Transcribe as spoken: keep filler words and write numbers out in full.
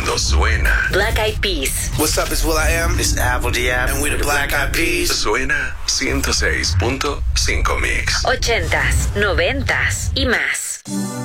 mundo suena. Black Eyed Peas. What's up, it's Will I Am. It's Apple Diab. And we're the Black Eyed Peas. Suena ciento seis punto cinco Mix. Ochentas, noventas y más.